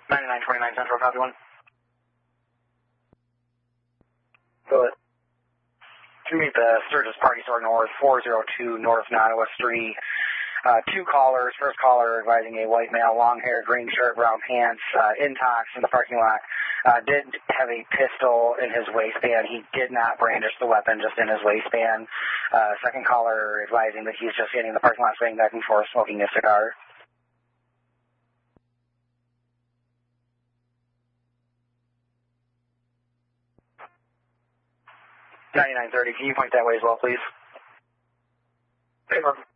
9929 Central, copy 1. Go ahead. To meet the Sturgis Party Store North, 402 North Nottawa Street. Two callers. First caller advising a white male, long hair, green shirt, brown pants, intox in the parking lot. Did have a pistol in his waistband. He did not brandish the weapon, just in his waistband. Second caller advising that he's just getting in the parking lot, swaying back and forth, smoking a cigar. $99.30. Can you point that way as well, please? Hey, Mark.